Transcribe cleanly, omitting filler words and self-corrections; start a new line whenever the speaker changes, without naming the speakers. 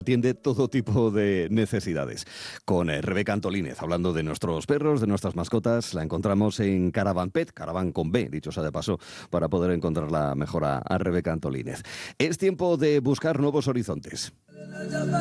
Atiende todo tipo de necesidades. Con Rebeca Antolínez, hablando de nuestros perros, de nuestras mascotas, la encontramos en Caravan Pet, Caravan con B, dicho sea de paso, para poder encontrarla mejor a Rebeca Antolínez. Es tiempo de buscar nuevos horizontes.